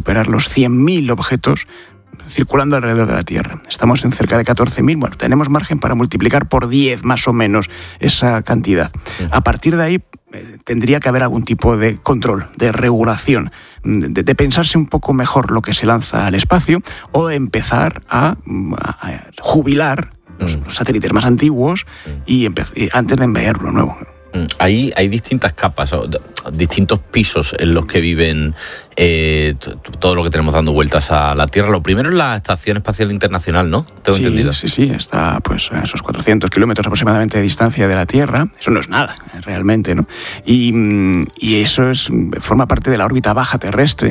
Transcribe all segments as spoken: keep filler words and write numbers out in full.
superar los cien mil objetos circulando alrededor de la Tierra. Estamos en cerca de catorce mil. Bueno, tenemos margen para multiplicar por diez más o menos esa cantidad. A partir de ahí eh, tendría que haber algún tipo de control, de regulación, de, de pensarse un poco mejor lo que se lanza al espacio o de empezar a, a jubilar los, los satélites más antiguos y, empe- y antes de enviar uno nuevo. Ahí hay distintas capas, o distintos pisos en los que viven eh, t- todo lo que tenemos dando vueltas a la Tierra. Lo primero es la Estación Espacial Internacional, ¿no? ¿Tengo sí, entendido? Sí, sí, está pues a esos cuatrocientos kilómetros aproximadamente de distancia de la Tierra. Eso no es nada, realmente, ¿no? Y, y eso es, forma parte de la órbita baja terrestre.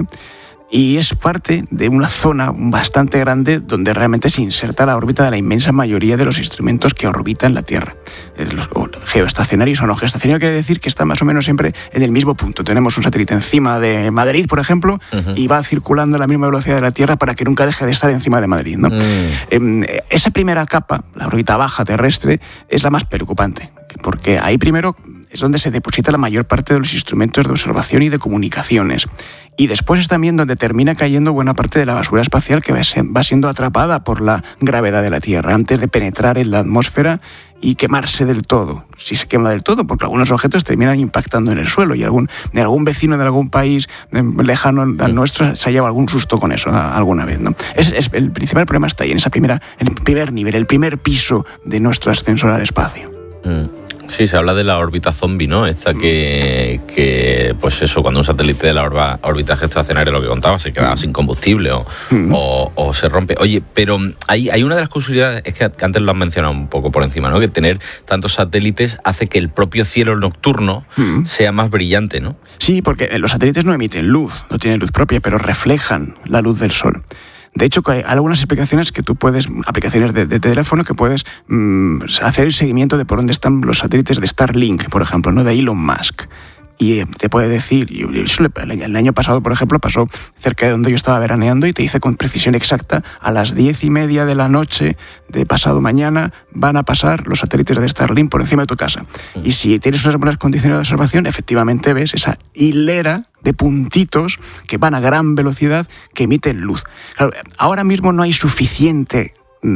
Y es parte de una zona bastante grande donde realmente se inserta la órbita de la inmensa mayoría de los instrumentos que orbitan la Tierra. Los geoestacionarios o no geoestacionarios quiere decir que está más o menos siempre en el mismo punto. Tenemos un satélite encima de Madrid, por ejemplo, uh-huh. y va circulando a la misma velocidad de la Tierra para que nunca deje de estar encima de Madrid, ¿no? Uh-huh. Eh, esa primera capa, la órbita baja terrestre, es la más preocupante, porque ahí primero es donde se deposita la mayor parte de los instrumentos de observación y de comunicaciones. Y después es también donde termina cayendo buena parte de la basura espacial que va siendo atrapada por la gravedad de la Tierra antes de penetrar en la atmósfera y quemarse del todo. Si se quema del todo, porque algunos objetos terminan impactando en el suelo y algún, de algún vecino de algún país lejano al nuestro se ha llevado algún susto con eso alguna vez, ¿no? Es, es, el principal problema está ahí, en esa primera, en el primer nivel, el primer piso de nuestro ascensor al espacio. Mm. Sí, se habla de la órbita zombie, ¿no? Esta que, que pues eso, cuando un satélite de la orba, órbita geoestacionaria, lo que contaba, se queda sin combustible o, mm. o, o se rompe. Oye, pero hay, hay una de las curiosidades, es que antes lo has mencionado un poco por encima, ¿no? Que tener tantos satélites hace que el propio cielo nocturno mm. sea más brillante, ¿no? Sí, porque los satélites no emiten luz, no tienen luz propia, pero reflejan la luz del sol. De hecho, hay algunas explicaciones que tú puedes, aplicaciones de, de teléfono que puedes mmm, hacer el seguimiento de por dónde están los satélites de Starlink, por ejemplo, ¿no? De Elon Musk. Y te puede decir, y eso el año pasado, por ejemplo, pasó cerca de donde yo estaba veraneando y te dice con precisión exacta, a las diez y media de la noche de pasado mañana van a pasar los satélites de Starlink por encima de tu casa. Y si tienes unas buenas condiciones de observación, efectivamente ves esa hilera de puntitos que van a gran velocidad que emiten luz. Claro, ahora mismo no hay suficiente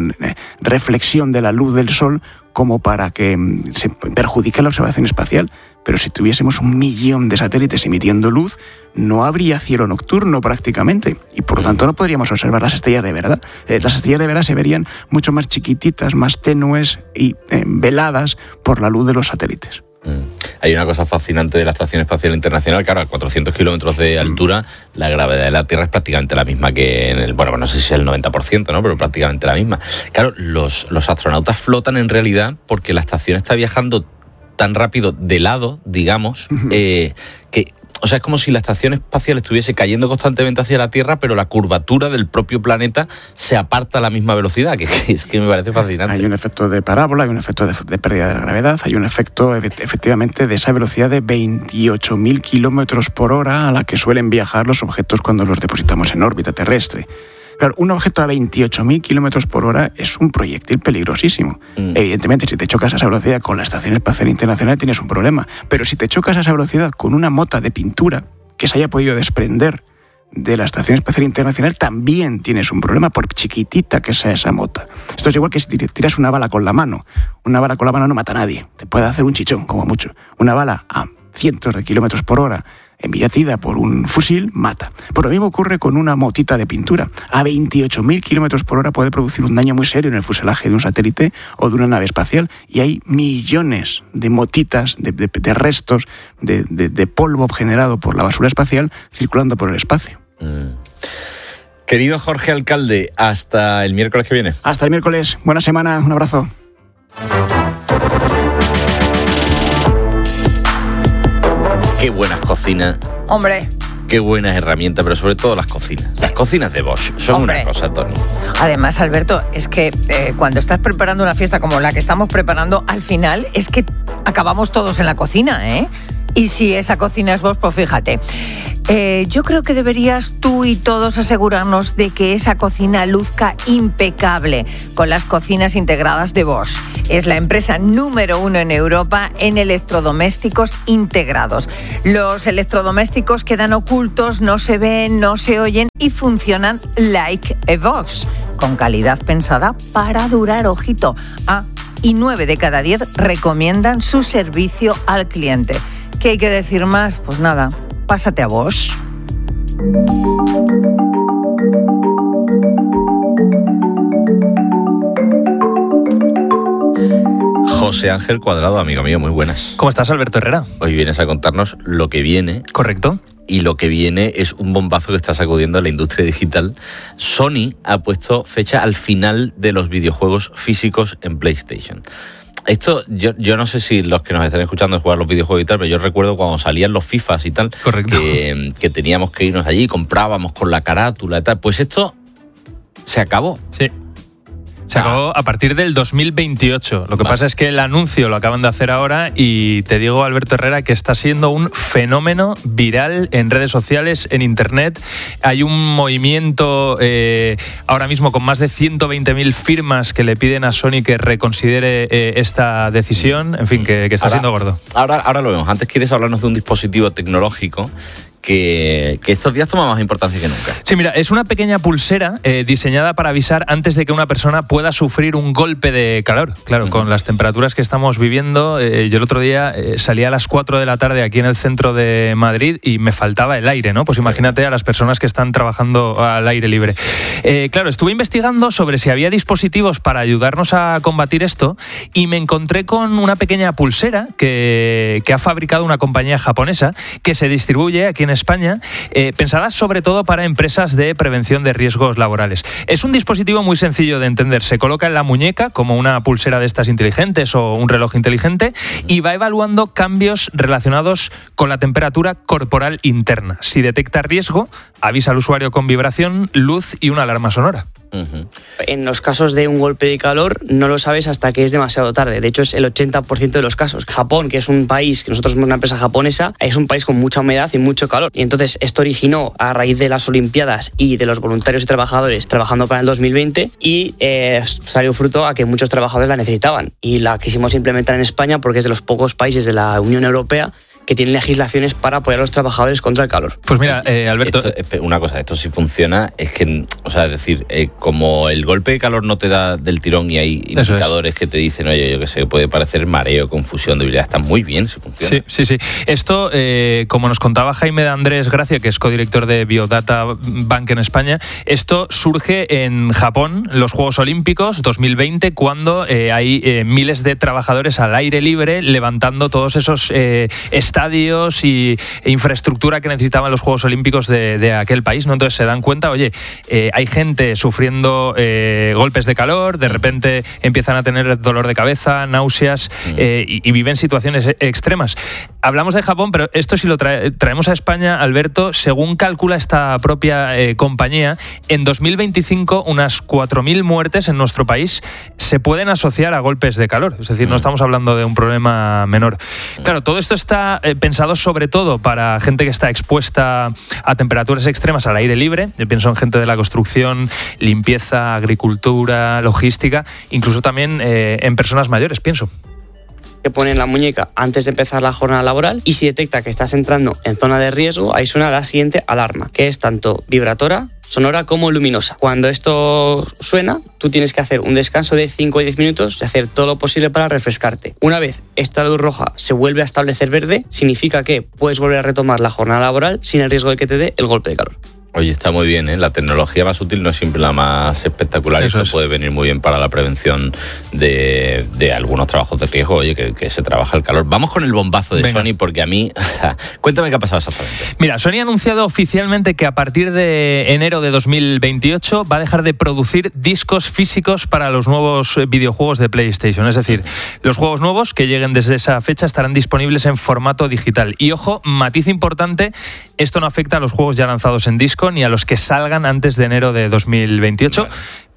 reflexión de la luz del sol como para que se perjudique la observación espacial. Pero si tuviésemos un millón de satélites emitiendo luz, no habría cielo nocturno prácticamente y por lo tanto no podríamos observar las estrellas de verdad. Eh, las estrellas de verdad se verían mucho más chiquititas, más tenues y eh, veladas por la luz de los satélites. Mm. Hay una cosa fascinante de la Estación Espacial Internacional, que ahora a cuatrocientos kilómetros de altura, mm. la gravedad de la Tierra es prácticamente la misma que en el, bueno, no sé si es el noventa por ciento, ¿no? Pero prácticamente la misma. Claro, los, los astronautas flotan en realidad porque la estación está viajando tan rápido de lado, digamos, uh-huh. eh, que, o sea, es como si la estación espacial estuviese cayendo constantemente hacia la Tierra, pero la curvatura del propio planeta se aparta a la misma velocidad, que, que es que me parece fascinante. Hay un efecto de parábola, hay un efecto de, de pérdida de la gravedad, hay un efecto efectivamente de esa velocidad de veintiocho mil kilómetros por hora a la que suelen viajar los objetos cuando los depositamos en órbita terrestre. Claro, un objeto a veintiocho mil kilómetros por hora es un proyectil peligrosísimo. Mm. Evidentemente, si te chocas a esa velocidad con la Estación Espacial Internacional tienes un problema. Pero si te chocas a esa velocidad con una mota de pintura que se haya podido desprender de la Estación Espacial Internacional, también tienes un problema, por chiquitita que sea esa mota. Esto es igual que si tiras una bala con la mano. Una bala con la mano no mata a nadie. Te puede hacer un chichón, como mucho. Una bala a cientos de kilómetros por hora embatida por un fusil, mata. Por lo mismo ocurre con una motita de pintura. A veintiocho mil kilómetros por hora puede producir un daño muy serio en el fuselaje de un satélite o de una nave espacial. Y hay millones de motitas, de, de, de restos, de, de, de polvo generado por la basura espacial circulando por el espacio. Mm. Querido Jorge Alcalde, hasta el miércoles que viene. Hasta el miércoles. Buena semana. Un abrazo. Qué buenas cocinas. Hombre. Qué buenas herramientas, pero sobre todo las cocinas. Las cocinas de Bosch son Hombre. una cosa, Tony. Además, Alberto, es que eh, cuando estás preparando una fiesta como la que estamos preparando, al final es que acabamos todos en la cocina, ¿eh? Y si esa cocina es Bosch, pues fíjate. Eh, yo creo que deberías tú y todos asegurarnos de que esa cocina luzca impecable con las cocinas integradas de Bosch. Es la empresa número uno en Europa en electrodomésticos integrados. Los electrodomésticos quedan ocultos, no se ven, no se oyen y funcionan like a Bosch, con calidad pensada para durar, ojito. Ah, y nueve de cada diez recomiendan su servicio al cliente. ¿Qué hay que decir más? Pues nada, pásate a Bosch. José Ángel Cuadrado, amigo mío, muy buenas. ¿Cómo estás, Alberto Herrera? Hoy vienes a contarnos lo que viene. Correcto. Y lo que viene es un bombazo que está sacudiendo a la industria digital. Sony ha puesto fecha al final de los videojuegos físicos en PlayStation. Esto, yo, yo no sé si los que nos están escuchando jugar los videojuegos y tal, pero yo recuerdo cuando salían los FIFAs y tal, Correcto. Que, que teníamos que irnos allí, comprábamos con la carátula y tal. Pues esto se acabó. Sí. Se acabó a partir del dos mil veintiocho. Lo que vale. pasa es que el anuncio lo acaban de hacer ahora y te digo, Alberto Herrera, que está siendo un fenómeno viral en redes sociales, en internet. Hay un movimiento eh, ahora mismo con más de ciento veinte mil firmas que le piden a Sony que reconsidere eh, esta decisión. En fin, que, que está ahora, siendo gordo. Ahora, ahora lo vemos. Antes quieres hablarnos de un dispositivo tecnológico Que, que estos días toma más importancia que nunca. Sí, mira, es una pequeña pulsera eh, diseñada para avisar antes de que una persona pueda sufrir un golpe de calor. Claro, uh-huh. Con las temperaturas que estamos viviendo, eh, yo el otro día eh, salí a las cuatro de la tarde aquí en el centro de Madrid y me faltaba el aire, ¿no? Pues imagínate a las personas que están trabajando al aire libre. Eh, claro, estuve investigando sobre si había dispositivos para ayudarnos a combatir esto y me encontré con una pequeña pulsera que, que ha fabricado una compañía japonesa que se distribuye aquí en España, eh, pensada sobre todo para empresas de prevención de riesgos laborales. Es un dispositivo muy sencillo de entender. Se coloca en la muñeca como una pulsera de estas inteligentes o un reloj inteligente y va evaluando cambios relacionados con la temperatura corporal interna. Si detecta riesgo, avisa al usuario con vibración, luz y una alarma sonora. Uh-huh. En los casos de un golpe de calor no lo sabes hasta que es demasiado tarde. De hecho, es el ochenta por ciento de los casos. Japón, que es un país, que nosotros somos una empresa japonesa, es un país con mucha humedad y mucho calor. Y entonces esto originó a raíz de las Olimpiadas y de los voluntarios y trabajadores trabajando para el dos mil veinte y eh, salió fruto a que muchos trabajadores la necesitaban. Y la quisimos implementar en España porque es de los pocos países de la Unión Europea que tienen legislaciones para apoyar a los trabajadores contra el calor. Pues mira, eh, Alberto... Esto, una cosa, esto sí funciona, es que, o sea, es decir, eh, como el golpe de calor no te da del tirón y hay Eso indicadores es. que te dicen, oye, yo qué sé, puede parecer mareo, confusión, debilidad, está muy bien si funciona. Sí, sí, sí. Esto, eh, como nos contaba Jaime de Andrés Gracia, que es codirector de Biodata Bank en España, esto surge en Japón, los Juegos Olímpicos dos mil veinte, cuando eh, hay eh, miles de trabajadores al aire libre levantando todos esos eh, estadios y infraestructura que necesitaban los Juegos Olímpicos de, de aquel país, ¿no? Entonces se dan cuenta, oye, eh, hay gente sufriendo eh, golpes de calor, de repente empiezan a tener dolor de cabeza, náuseas eh, y, y viven situaciones extremas. Hablamos de Japón, pero esto si lo trae, traemos a España, Alberto, según calcula esta propia eh, compañía, en dos mil veinticinco unas cuatro mil muertes en nuestro país se pueden asociar a golpes de calor. Es decir, no estamos hablando de un problema menor. Claro, todo esto está eh, pensado sobre todo para gente que está expuesta a temperaturas extremas al aire libre. Yo pienso en gente de la construcción, limpieza, agricultura, logística, incluso también eh, en personas mayores, pienso. Que pone en la muñeca antes de empezar la jornada laboral y si detecta que estás entrando en zona de riesgo, ahí suena la siguiente alarma, que es tanto vibratora, sonora como luminosa. Cuando esto suena, tú tienes que hacer un descanso de cinco o diez minutos y hacer todo lo posible para refrescarte. Una vez esta luz roja se vuelve a establecer verde, significa que puedes volver a retomar la jornada laboral sin el riesgo de que te dé el golpe de calor. Oye, está muy bien, ¿eh? La tecnología más útil no es siempre la más espectacular. Eso Esto es. puede venir muy bien para la prevención de, de algunos trabajos de riesgo, oye, que, que se trabaja el calor. Vamos con el bombazo de Venga. Sony, porque a mí... O sea, cuéntame qué ha pasado exactamente. Mira, Sony ha anunciado oficialmente que a partir de enero de dos mil veintiocho va a dejar de producir discos físicos para los nuevos videojuegos de PlayStation. Es decir, los juegos nuevos que lleguen desde esa fecha estarán disponibles en formato digital. Y ojo, matiz importante, esto no afecta a los juegos ya lanzados en disco ni a los que salgan antes de enero de dos mil veintiocho. Vale.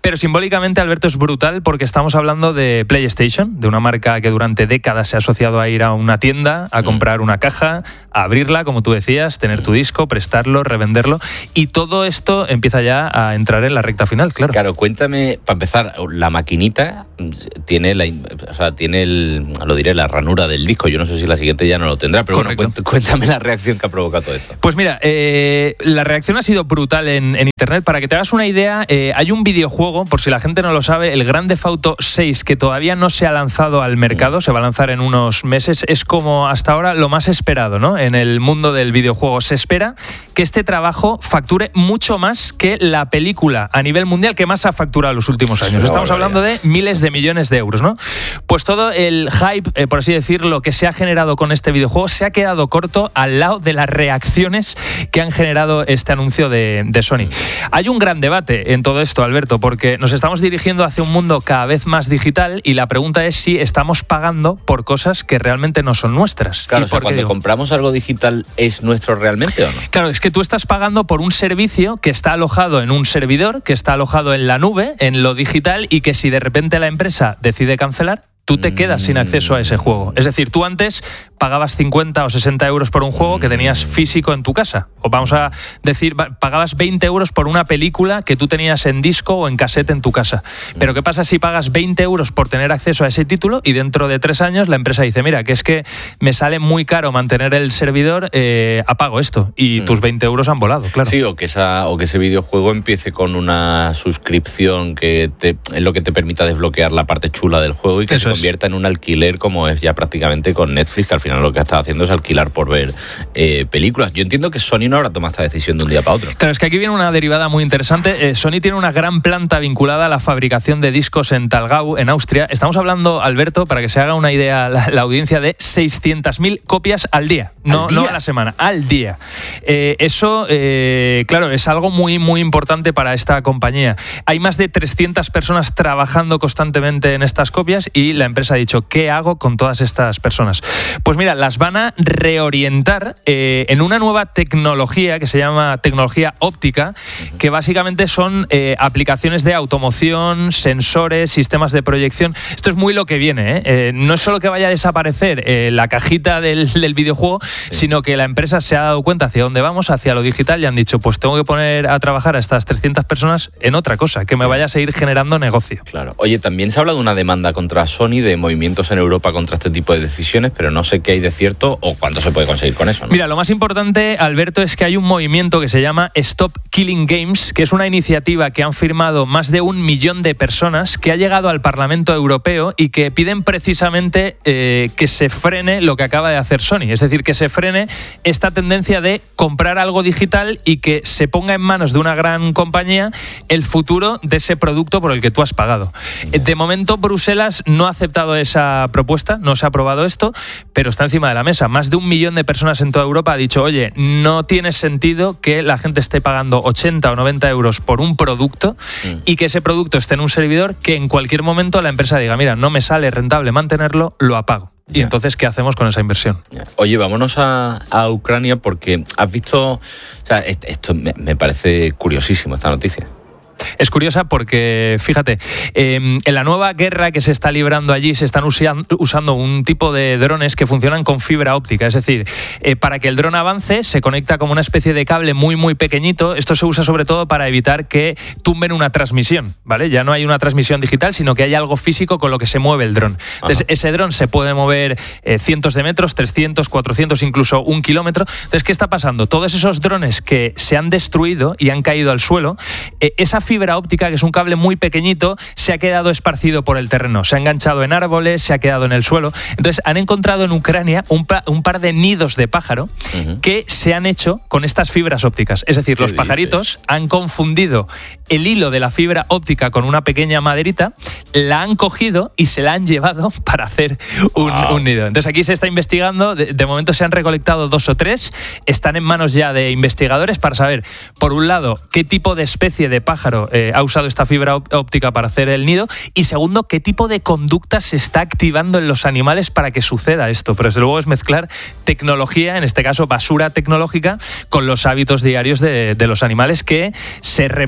Pero simbólicamente, Alberto, es brutal porque estamos hablando de PlayStation, de una marca que durante décadas se ha asociado a ir a una tienda, a comprar una caja, a abrirla, como tú decías, tener tu disco, prestarlo, revenderlo, y todo esto empieza ya a entrar en la recta final, claro. Claro, cuéntame, para empezar, la maquinita tiene la, o sea, tiene el, lo diré, la ranura del disco. Yo no sé si la siguiente ya no lo tendrá, pero Correcto. Bueno, cuéntame la reacción que ha provocado todo esto. Pues mira, eh, la reacción ha sido brutal en, en internet. Para que te hagas una idea, eh, hay un videojuego, por si la gente no lo sabe, el Grand Theft Auto seis, que todavía no se ha lanzado al mercado, se va a lanzar en unos meses. Es como hasta ahora lo más esperado, ¿no? En el mundo del videojuego. Se espera que este trabajo facture mucho más que la película a nivel mundial que más ha facturado los últimos años. No, Estamos no, hablando ya. de miles de millones de euros, ¿no? Pues todo el hype, eh, por así decirlo, que se ha generado con este videojuego se ha quedado corto al lado de las reacciones que han generado este anuncio de, de Sony. Hay un gran debate en todo esto, Alberto, porque nos estamos dirigiendo hacia un mundo cada vez más digital y la pregunta es si estamos pagando por cosas que realmente no son nuestras. Claro, ¿Y o sea, por qué cuando digo? compramos algo digital, ¿es nuestro realmente o no? Claro, es que tú estás pagando por un servicio que está alojado en un servidor, que está alojado en la nube, en lo digital, y que si de repente la empresa decide cancelar, tú te quedas sin acceso a ese juego. Es decir, tú antes pagabas cincuenta o sesenta euros por un juego que tenías físico en tu casa. O vamos a decir, pagabas veinte euros por una película que tú tenías en disco o en cassette en tu casa. Pero ¿qué pasa si pagas veinte euros por tener acceso a ese título y dentro de tres años la empresa dice, mira, que es que me sale muy caro mantener el servidor, eh, apago esto? Y tus veinte euros han volado, claro. Sí, o que, esa, o que ese videojuego empiece con una suscripción que te, es lo que te permita desbloquear la parte chula del juego y que Eso se es. convierta en un alquiler, como es ya prácticamente con Netflix, que al final lo que ha estado haciendo es alquilar por ver eh, películas. Yo entiendo que Sony no habrá tomado esta decisión de un día para otro. Claro, es que aquí viene una derivada muy interesante. Eh, Sony tiene una gran planta vinculada a la fabricación de discos en Thalgau, en Austria. Estamos hablando, Alberto, para que se haga una idea la, la audiencia, de seiscientas mil copias al día. No, ¿Al día? no a la semana, al día. Eh, eso, eh, claro, es algo muy, muy importante para esta compañía. Hay más de trescientas personas trabajando constantemente en estas copias y la empresa ha dicho, ¿qué hago con todas estas personas? Pues mira, las van a reorientar eh, en una nueva tecnología que se llama tecnología óptica, que básicamente son eh, aplicaciones de automoción, sensores, sistemas de proyección. Esto es muy lo que viene, ¿eh? Eh, no es solo que vaya a desaparecer eh, la cajita del, del videojuego, sí. sino que la empresa se ha dado cuenta hacia dónde vamos, hacia lo digital, y han dicho, pues tengo que poner a trabajar a estas trescientas personas en otra cosa, que me vaya a seguir generando negocio. Claro. Oye, también se ha hablado de una demanda contra Sony, de movimientos en Europa contra este tipo de decisiones, pero no sé qué hay de cierto o cuánto se puede conseguir con eso, ¿no? Mira, lo más importante, Alberto, es que hay un movimiento que se llama Stop Killing Games, que es una iniciativa que han firmado más de un millón de personas, que ha llegado al Parlamento Europeo y que piden precisamente eh, que se frene lo que acaba de hacer Sony. Es decir, que se frene esta tendencia de comprar algo digital y que se ponga en manos de una gran compañía el futuro de ese producto por el que tú has pagado. De momento, Bruselas no ha aceptado esa propuesta, no se ha aprobado esto, pero está encima de la mesa. Más de un millón de personas en toda Europa ha dicho, oye, no tiene sentido que la gente esté pagando ochenta o noventa euros por un producto mm. y que ese producto esté en un servidor que en cualquier momento la empresa diga, mira, no me sale rentable mantenerlo, lo apago. Y yeah. entonces, ¿qué hacemos con esa inversión? Yeah. Oye, vámonos a, a Ucrania, porque has visto... O sea, esto me, me parece curiosísimo, esta noticia. Es curiosa porque, fíjate, eh, en la nueva guerra que se está librando allí se están usian, usando un tipo de drones que funcionan con fibra óptica. Es decir, eh, para que el dron avance se conecta como una especie de cable muy, muy pequeñito. Esto se usa sobre todo para evitar que tumben una transmisión, ¿vale? Ya no hay una transmisión digital, sino que hay algo físico con lo que se mueve el dron. Entonces, Ajá. ese dron se puede mover eh, cientos de metros, trescientos, cuatrocientos, incluso un kilómetro. Entonces, ¿qué está pasando? Todos esos drones que se han destruido y han caído al suelo, eh, esa fibra óptica, que es un cable muy pequeñito, se ha quedado esparcido por el terreno, se ha enganchado en árboles, se ha quedado en el suelo. Entonces han encontrado en Ucrania un, pa- un par de nidos de pájaro uh-huh. que se han hecho con estas fibras ópticas. Es decir, los dices? pajaritos han confundido el hilo de la fibra óptica con una pequeña maderita, la han cogido y se la han llevado para hacer un, wow. un nido. Entonces aquí se está investigando, de, de momento se han recolectado dos o tres, están en manos ya de investigadores para saber, por un lado, qué tipo de especie de pájaro eh, ha usado esta fibra óptica para hacer el nido, y segundo, qué tipo de conducta se está activando en los animales para que suceda esto. Pero desde luego es mezclar tecnología, en este caso basura tecnológica, con los hábitos diarios de, de los animales, que se reproducen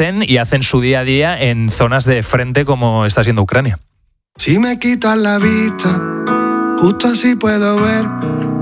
hacen y hacen su día a día en zonas de frente como está siendo Ucrania. Si me quitas la vista, justo así puedo ver